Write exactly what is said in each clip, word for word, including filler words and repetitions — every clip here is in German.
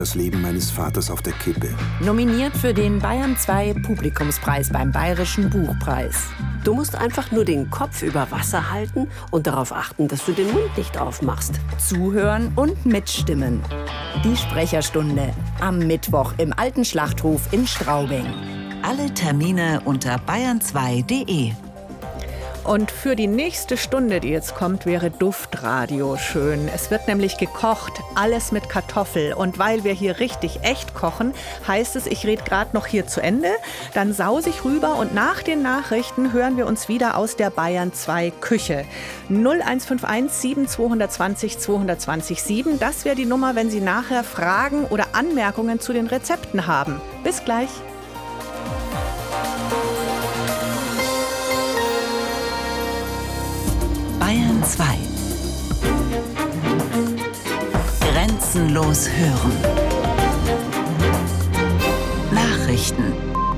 das Leben meines Vaters auf der Kippe. Nominiert für den Bayern zwei Publikumspreis beim Bayerischen Buchpreis. Du musst einfach nur den Kopf über Wasser halten und darauf achten, dass du den Mund nicht aufmachst. Zuhören und mitstimmen. Die Sprecherstunde am Mittwoch im Alten Schlachthof in Straubing. Alle Termine unter bayern zwei punkt de. Und für die nächste Stunde, die jetzt kommt, wäre Duftradio schön. Es wird nämlich gekocht, alles mit Kartoffel. Und weil wir hier richtig echt kochen, heißt es, ich rede gerade noch hier zu Ende, dann sause ich rüber und nach den Nachrichten hören wir uns wieder aus der Bayern zwei Küche. null eins fünf eins sieben zwei zwei null zwei zwei null sieben, das wäre die Nummer, wenn Sie nachher Fragen oder Anmerkungen zu den Rezepten haben. Bis gleich. Bayern zwei. Grenzenlos hören. Nachrichten.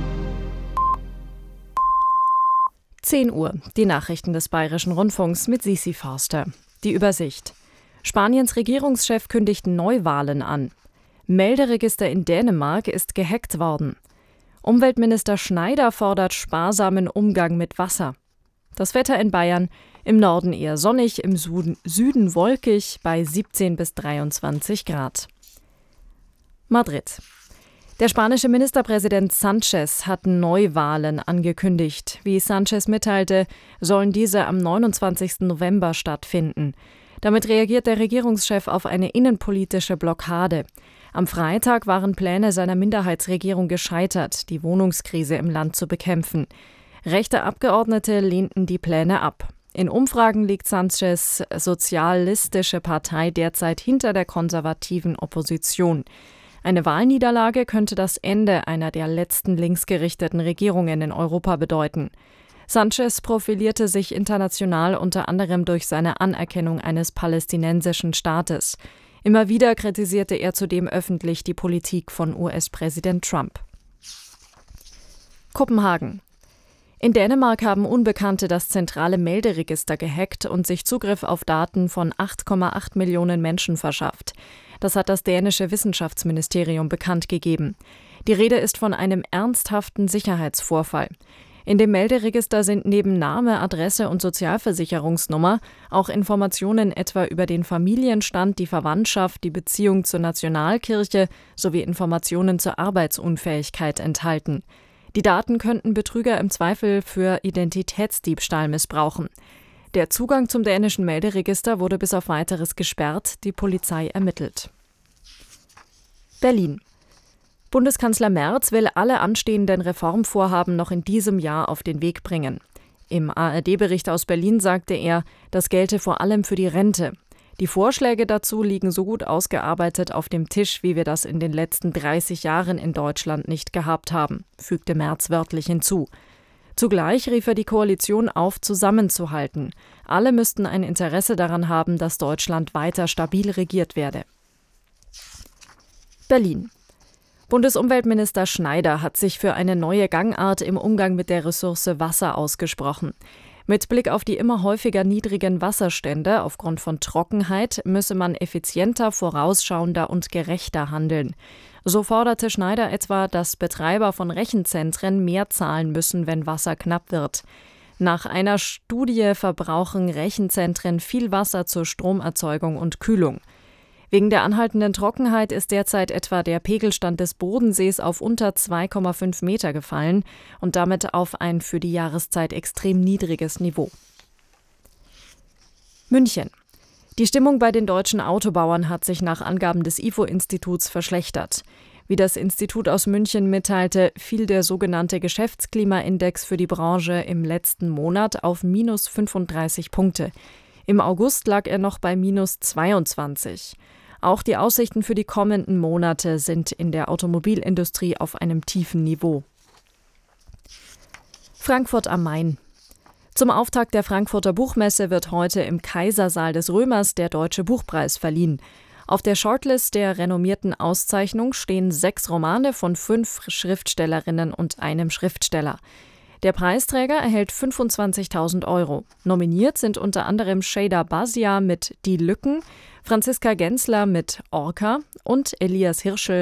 zehn Uhr. Die Nachrichten des Bayerischen Rundfunks mit Sisi Forster. Die Übersicht. Spaniens Regierungschef kündigt Neuwahlen an. Melderegister in Dänemark ist gehackt worden. Umweltminister Schneider fordert sparsamen Umgang mit Wasser. Das Wetter in Bayern: im Norden eher sonnig, im Süden, Süden wolkig bei siebzehn bis dreiundzwanzig Grad. Madrid. Der spanische Ministerpräsident Sánchez hat Neuwahlen angekündigt. Wie Sánchez mitteilte, sollen diese am neunundzwanzigsten November stattfinden. Damit reagiert der Regierungschef auf eine innenpolitische Blockade. Am Freitag waren Pläne seiner Minderheitsregierung gescheitert, die Wohnungskrise im Land zu bekämpfen. Rechte Abgeordnete lehnten die Pläne ab. In Umfragen liegt Sánchez' sozialistische Partei derzeit hinter der konservativen Opposition. Eine Wahlniederlage könnte das Ende einer der letzten linksgerichteten Regierungen in Europa bedeuten. Sánchez profilierte sich international unter anderem durch seine Anerkennung eines palästinensischen Staates. Immer wieder kritisierte er zudem öffentlich die Politik von U S-Präsident Trump. Kopenhagen. In Dänemark haben Unbekannte das zentrale Melderegister gehackt und sich Zugriff auf Daten von acht Komma acht Millionen Menschen verschafft. Das hat das dänische Wissenschaftsministerium bekannt gegeben. Die Rede ist von einem ernsthaften Sicherheitsvorfall. In dem Melderegister sind neben Name, Adresse und Sozialversicherungsnummer auch Informationen etwa über den Familienstand, die Verwandtschaft, die Beziehung zur Nationalkirche sowie Informationen zur Arbeitsunfähigkeit enthalten. Die Daten könnten Betrüger im Zweifel für Identitätsdiebstahl missbrauchen. Der Zugang zum dänischen Melderegister wurde bis auf Weiteres gesperrt, die Polizei ermittelt. Berlin. Bundeskanzler Merz will alle anstehenden Reformvorhaben noch in diesem Jahr auf den Weg bringen. Im A R D-Bericht aus Berlin sagte er, das gelte vor allem für die Rente. Die Vorschläge dazu liegen so gut ausgearbeitet auf dem Tisch, wie wir das in den letzten dreißig Jahren in Deutschland nicht gehabt haben, fügte Merz wörtlich hinzu. Zugleich rief er die Koalition auf, zusammenzuhalten. Alle müssten ein Interesse daran haben, dass Deutschland weiter stabil regiert werde. Berlin. Bundesumweltminister Schneider hat sich für eine neue Gangart im Umgang mit der Ressource Wasser ausgesprochen. Mit Blick auf die immer häufiger niedrigen Wasserstände aufgrund von Trockenheit müsse man effizienter, vorausschauender und gerechter handeln. So forderte Schneider etwa, dass Betreiber von Rechenzentren mehr zahlen müssen, wenn Wasser knapp wird. Nach einer Studie verbrauchen Rechenzentren viel Wasser zur Stromerzeugung und Kühlung. Wegen der anhaltenden Trockenheit ist derzeit etwa der Pegelstand des Bodensees auf unter zwei Komma fünf Meter gefallen und damit auf ein für die Jahreszeit extrem niedriges Niveau. München. Die Stimmung bei den deutschen Autobauern hat sich nach Angaben des I F O-Instituts verschlechtert. Wie das Institut aus München mitteilte, fiel der sogenannte Geschäftsklimaindex für die Branche im letzten Monat auf minus fünfunddreißig Punkte. Im August lag er noch bei minus zweiundzwanzig. Auch die Aussichten für die kommenden Monate sind in der Automobilindustrie auf einem tiefen Niveau. Frankfurt am Main. Zum Auftakt der Frankfurter Buchmesse wird heute im Kaisersaal des Römers der Deutsche Buchpreis verliehen. Auf der Shortlist der renommierten Auszeichnung stehen sechs Romane von fünf Schriftstellerinnen und einem Schriftsteller. Der Preisträger erhält fünfundzwanzigtausend Euro. Nominiert sind unter anderem Shada Bazia mit Die Lücken, Franziska Gensler mit Orca und Elias Hirschel